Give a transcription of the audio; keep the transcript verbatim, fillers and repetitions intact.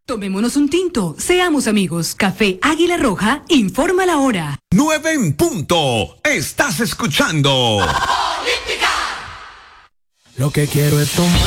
Tomémonos un tinto, seamos amigos. Café Águila Roja, informa la hora. Nueve en punto. Estás escuchando. Lo que quiero es tomar.